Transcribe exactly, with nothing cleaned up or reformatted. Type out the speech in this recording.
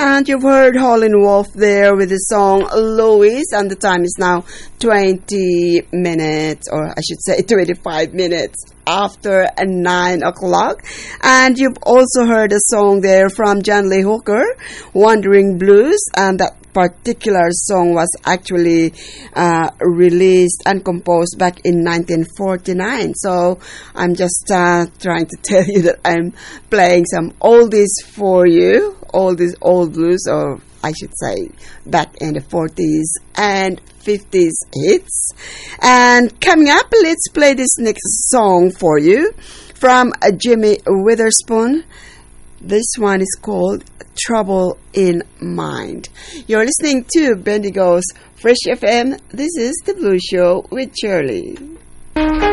And you've heard Howlin' Wolf there with the song Louis, and the time is now twenty minutes, or I should say twenty-five minutes after nine o'clock. And you've also heard a song there from John Lee Hooker, Wandering Blues, and that particular song was actually uh, released and composed back in nineteen forty-nine. So I'm just uh, trying to tell you that I'm playing some oldies for you, oldies, old blues, or I should say back in the forties and fifties hits. And coming up, let's play this next song for you from uh, Jimmy Witherspoon. This one is called Trouble in Mind. You're listening to Bendigo's Fresh F M. This is The Blues Show with Shirley.